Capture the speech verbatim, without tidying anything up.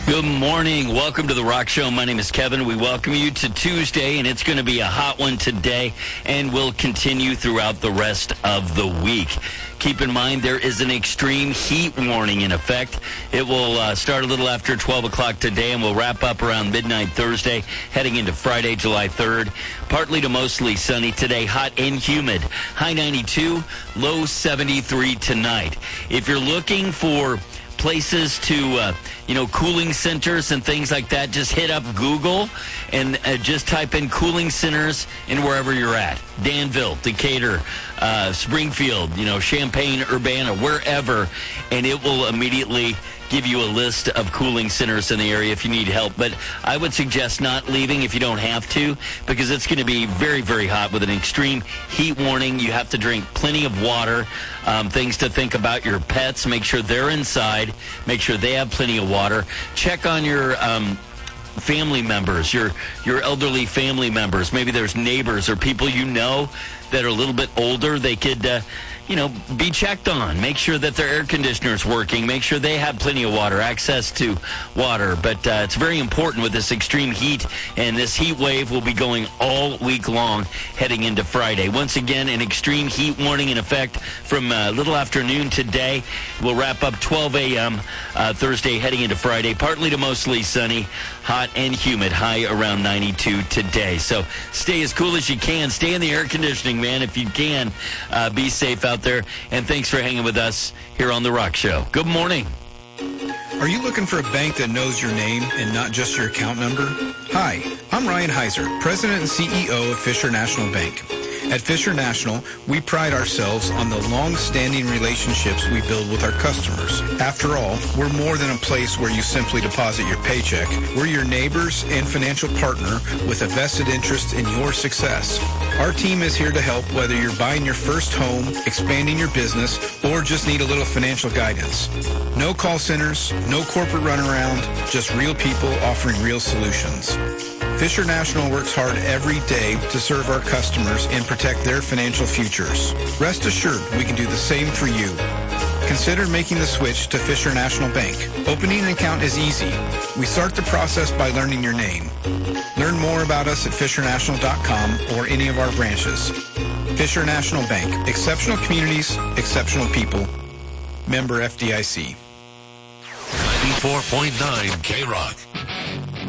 Good morning. Welcome to the Rock Show. My name is Kevin. We welcome you to Tuesday, and it's going to be a hot one today, and will continue throughout the rest of the week. Keep in mind there is an extreme heat warning in effect. It will uh, start a little after twelve o'clock today and will wrap up around midnight Thursday, heading into Friday, July third. Partly to mostly sunny today, hot and humid. High ninety-two, low seventy-three tonight. If you're looking for places to, uh, you know, cooling centers and things like that, just hit up Google and uh, just type in cooling centers in wherever you're at. Danville, Decatur, uh, Springfield, you know, Champaign, Urbana, wherever, and it will immediately give you a list of cooling centers in the area if you need help. But I would suggest not leaving if you don't have to, because it's going to be very, very hot with an extreme heat warning. You have to drink plenty of water. Um, things to think about: your pets. Make sure they're inside. Make sure they have plenty of water. Check on your um, family members, your your elderly family members. Maybe there's neighbors or people you know that are a little bit older. They could uh, you know, be checked on. Make sure that their air conditioner's working. Make sure they have plenty of water, access to water. But uh, it's very important with this extreme heat, and this heat wave will be going all week long heading into Friday. Once again, an extreme heat warning in effect from a uh, little afternoon today. We'll wrap up twelve a.m. Uh, Thursday heading into Friday. Partly to mostly sunny, hot and humid, high around ninety-two today. So stay as cool as you can. Stay in the air conditioning, man, if you can. Uh, be safe out there, and thanks for hanging with us here on The Rock Show. Good morning. Are you looking for a bank that knows your name and not just your account number? Hi, I'm Ryan Heiser, President and C E O of Fisher National Bank. At Fisher National, we pride ourselves on the long-standing relationships we build with our customers. After all, we're more than a place where you simply deposit your paycheck. We're your neighbors and financial partner with a vested interest in your success. Our team is here to help whether you're buying your first home, expanding your business, or just need a little financial guidance. No call centers, no corporate runaround, just real people offering real solutions. Fisher National works hard every day to serve our customers and protect their financial futures. Rest assured, we can do the same for you. Consider making the switch to Fisher National Bank. Opening an account is easy. We start the process by learning your name. Learn more about us at fisher national dot com or any of our branches. Fisher National Bank. Exceptional communities, exceptional people. Member F D I C. ninety-four point nine K-Rock.